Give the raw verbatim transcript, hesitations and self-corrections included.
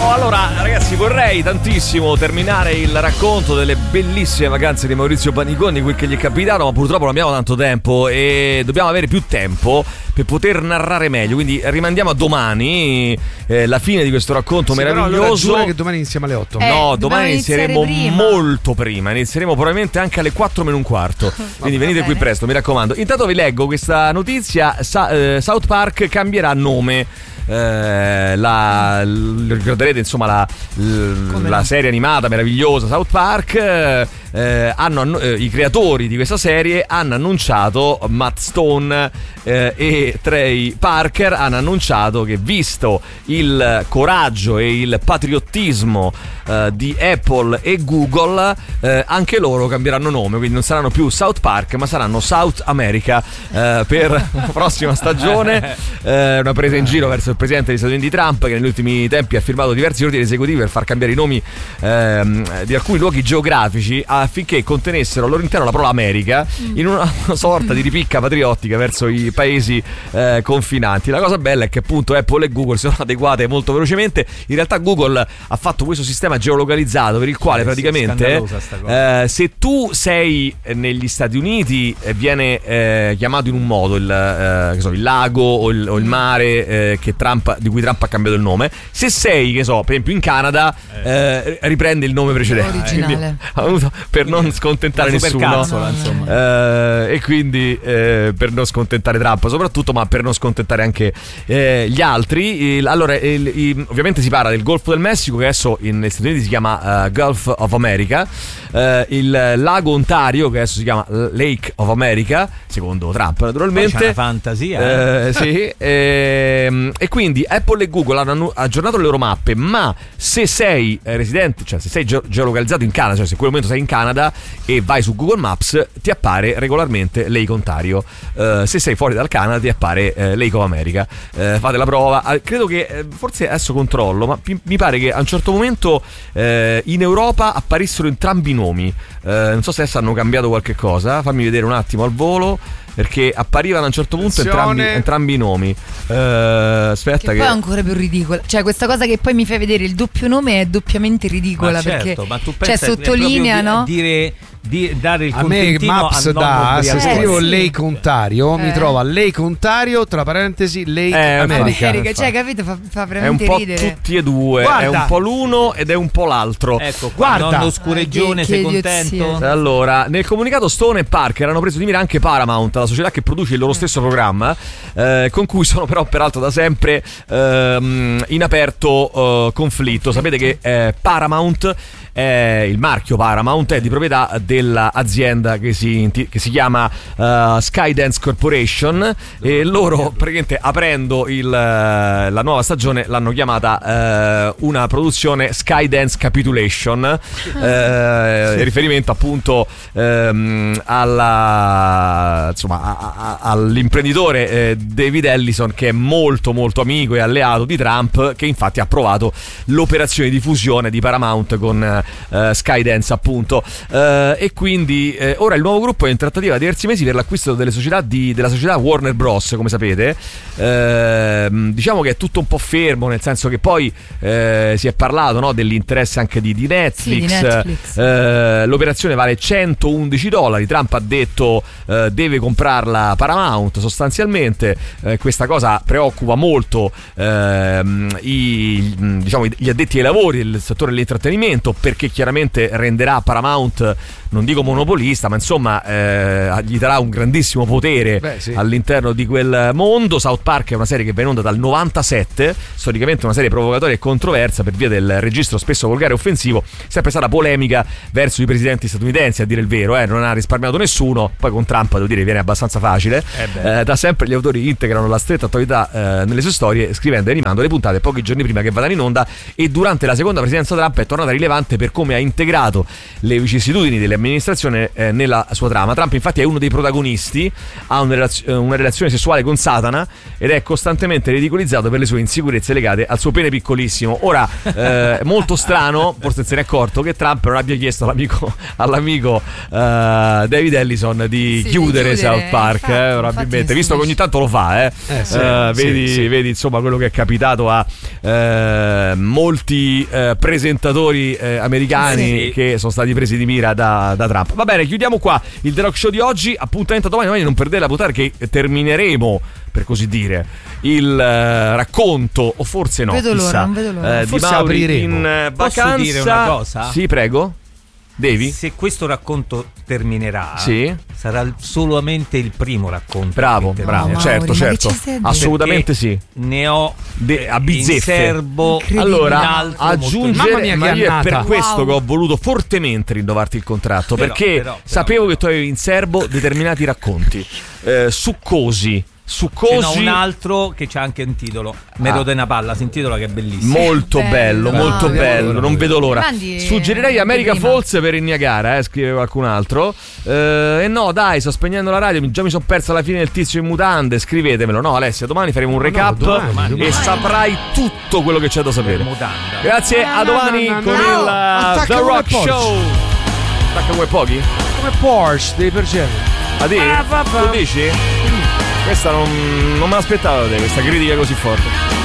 Oh, allora ragazzi, vorrei tantissimo terminare il racconto delle bellissime vacanze di Maurizio Paniconi, quel che gli è capitato, ma purtroppo non abbiamo tanto tempo e dobbiamo avere più tempo per poter narrare meglio, quindi rimandiamo a domani eh, la fine di questo racconto sì, meraviglioso. Però allora che domani iniziamo alle otto. Eh, no, domani inizieremo prima. molto prima, inizieremo probabilmente anche alle quattro meno un quarto, quindi venite qui presto, mi raccomando. Intanto vi leggo questa notizia, Sa- eh, South Park cambierà nome. Eh, la, l- ricorderete insomma la, l- la serie animata meravigliosa South Park. eh, hanno, eh, I creatori di questa serie hanno annunciato, Matt Stone eh, e Trey Parker hanno annunciato che, visto il coraggio e il patriottismo eh, di Apple e Google, eh, anche loro cambieranno nome, quindi non saranno più South Park ma saranno South America eh, per la prossima stagione. Eh, una presa in giro verso il presidente degli Stati Uniti Trump, che negli ultimi tempi ha firmato diversi ordini esecutivi per far cambiare i nomi ehm, di alcuni luoghi geografici affinché contenessero al loro interno la parola America, in una sorta di ripicca patriottica verso i paesi eh, confinanti. La cosa bella è che appunto Apple e Google si sono adeguate molto velocemente. In realtà Google ha fatto questo sistema geolocalizzato per il quale eh, praticamente eh, se tu sei negli Stati Uniti eh, viene eh, chiamato in un modo il, eh, che so, il lago o il, o il mare eh, che Trump, di cui Trump ha cambiato il nome. Se sei, che so, per esempio in Canada, eh, riprende il nome precedente, originale. Quindi, per non scontentare nessuno, cazzola, insomma. eh, e quindi eh, per non scontentare Trump soprattutto, ma per non scontentare anche eh, gli altri. Il, allora il, il, ovviamente si parla del Golfo del Messico, che adesso negli Stati Uniti si chiama uh, Gulf of America, uh, il lago Ontario, che adesso si chiama Lake of America, secondo Trump naturalmente. Poi c'è una fantasia eh, sì, e, e quindi Apple e Google hanno aggiornato le loro mappe, ma se sei residente, cioè se sei ge- geolocalizzato in Canada, cioè se in quel momento sei in Canada e vai su Google Maps, ti appare regolarmente Lake Ontario. Uh, se sei fuori dal Canada ti appare uh, Lake of America. Uh, fate la prova. Uh, credo che uh, forse adesso controllo, ma pi- mi pare che a un certo momento uh, in Europa apparissero entrambi i nomi. Uh, non so se adesso hanno cambiato qualche cosa. Fammi vedere un attimo al volo, perché apparivano a un certo punto entrambi, entrambi i nomi. Uh, aspetta, che, che poi è ancora più ridicola. Cioè, questa cosa che poi mi fai vedere il doppio nome è doppiamente ridicola. Ma certo, perché ma tu cioè, sottolinea, no? Dire, di, dare il a me Maps a dà, se eh, scrivo sì. Lake Ontario eh. mi trova Lake Ontario tra parentesi Lake eh, America. America, cioè, capito? Fa, fa è un veramente po' ridere. tutti e due. Guarda. È un po' l'uno ed è un po' l'altro. Ecco, qua, guarda, nonno scureggione, Ah, che- sei che contento? idiozia. Allora, nel comunicato Stone e Parker hanno preso di mira anche Paramount, la società che produce il loro stesso programma, eh, con cui sono però peraltro da sempre ehm, in aperto eh, conflitto. Sapete che eh, Paramount, eh, il marchio Paramount, è di proprietà dell'azienda che si, che si chiama uh, Skydance Corporation, e loro praticamente, aprendo il, la nuova stagione, l'hanno chiamata uh, una produzione Skydance Capitulation, uh, in riferimento appunto um, alla, insomma, a, a, all'imprenditore eh, David Ellison, che è molto molto amico e alleato di Trump, che infatti ha approvato l'operazione di fusione di Paramount con uh, Skydance appunto, uh, e quindi eh, ora il nuovo gruppo è in trattativa da diversi mesi per l'acquisto delle società di, della società Warner Bros, come sapete. Eh, diciamo che è tutto un po' fermo, nel senso che poi eh, si è parlato, no, dell'interesse anche di, di Netflix, sì, di Netflix. Eh, l'operazione vale centoundici dollari. Trump ha detto eh, deve comprarla Paramount sostanzialmente. Eh, questa cosa preoccupa molto ehm, i, diciamo, gli addetti ai lavori del settore dell'intrattenimento, perché chiaramente renderà Paramount, non dico monopolista, ma insomma eh, gli darà un grandissimo potere. Beh, sì. all'interno di quel mondo. South Park è una serie che va in onda dal novantasette, storicamente una serie provocatoria e controversa per via del registro spesso volgare e offensivo, sempre stata polemica verso i presidenti statunitensi, a dire il vero, eh, non ha risparmiato nessuno. Poi con Trump, devo dire, viene abbastanza facile. Eh, da sempre gli autori integrano la stretta attualità eh, nelle sue storie, scrivendo e animando le puntate pochi giorni prima che vadano in onda, e durante la seconda presidenza Trump è tornata rilevante per come ha integrato le vicissitudini delle amministrazione eh, nella sua trama. Trump infatti è uno dei protagonisti, ha una, relaz- una relazione sessuale con Satana ed è costantemente ridicolizzato per le sue insicurezze legate al suo pene piccolissimo. Ora, eh, molto strano, forse se ne è accorto, che Trump non abbia chiesto all'amico, all'amico eh, David Ellison di Sì, chiudere, di chiudere, South Park, infatti, eh, infatti probabilmente, si visto che dice. ogni tanto lo fa, eh. Eh, sì, Eh, sì, vedi, sì. vedi insomma quello che è capitato a eh, molti eh, presentatori eh, americani Sì. che sono stati presi di mira da, da Trump. Va bene, chiudiamo qua il The Rock Show di oggi. Appuntamento a domani, domani non perdete la puntata che termineremo, per così dire, il eh, racconto, o forse no, Vedo l'ora, chissà, non vedo l'ora. eh, di Forse Mauri apriremo. in eh, Posso vacanza. dire una cosa? Sì, prego. Devi? Se questo racconto terminerà, Sì. sarà il- solamente il primo racconto. Bravo, che bravo, terminerà. Mauri, certo, ma che certo. ci stai a dire? Assolutamente sì. Ne ho De- a in bizzeffe. serbo Incredibile. Allora, un altro molto aggiungere, Mamma mia, che ma io è annata. per questo Wow. che ho voluto fortemente rinnovarti il contratto, Però, perché però, però, sapevo però. che tu avevi in serbo determinati racconti eh, succosi, Ce n'ho succosi, un altro che c'ha anche un titolo, Mero Ah. de una palla, si intitola, che è bellissimo. molto bello, Bello. molto Ah, bello, bello. non vedo l'ora. Mandi- Suggerirei America prima. Falls per il Niagara, eh, scrive qualcun altro. Eh, e no, dai, sto spegnendo la radio, già mi sono persa la fine del tizio in mutande, scrivetemelo. No, Alessia, domani faremo un No, no, recap domani, e domani. saprai tutto quello che c'è da sapere. Mutanda. Grazie, a domani no, no, con no. il uh, Attacca The come Rock Porsche. Show. Attacca come pochi? Come Porsche dei Pergeni. A te? Ah, va, va. Tu dici? Questa non, non me l'aspettavo da te, questa critica così forte.